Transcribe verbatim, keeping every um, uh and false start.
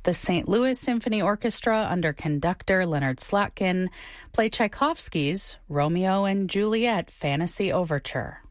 The Saint Louis Symphony Orchestra, under conductor Leonard Slatkin, play Tchaikovsky's Romeo and Juliet Fantasy Overture.